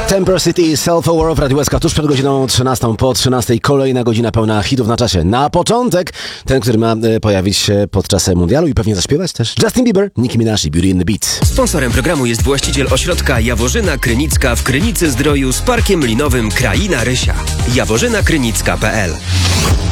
Temper City, Self-Aware w Radio SK tuż przed godziną 13. Po 13. Kolejna godzina pełna hitów na czasie. Na początek ten, który ma pojawić się podczas mundialu i pewnie zaśpiewać też. Justin Bieber, Nicki Minaj i Beauty in the Beat. Sponsorem programu jest właściciel ośrodka Jaworzyna Krynicka w Krynicy Zdroju z Parkiem Linowym Kraina Rysia. jaworzynakrynicka.pl